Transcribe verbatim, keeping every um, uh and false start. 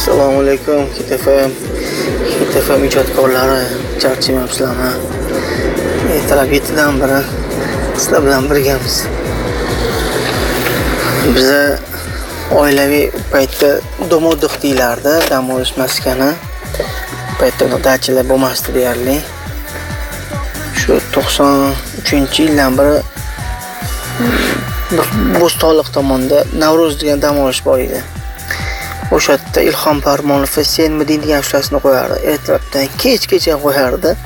Assalomu alaykum, Hit F M. Hit F M ijodkorlari, charchamayapsizlarmi? Ertalab yettidan beri sizlar bilan birgamiz. Biza oilaviy paytda domodoq deyilardi, dam olish maskani. Paytda dachilar bo'lmasdi deyarli. Shu to'qson uchinchi yildan beri Bo'stonliq tomonda Navro'z degan dam olish bor edi. O'sha yerda Ilhom Parmonov va Senmidin degan shulasini qo'yardi. Ertalabdan kechgacha qo'yardi.